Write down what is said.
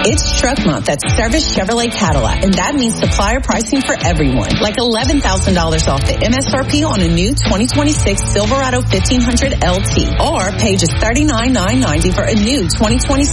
It's Truck Month at Service Chevrolet Cadillac, and that means supplier pricing for everyone. Like $11,000 off the MSRP on a new 2026 Silverado 1500 LT, or pay just $39,990 for a new 2026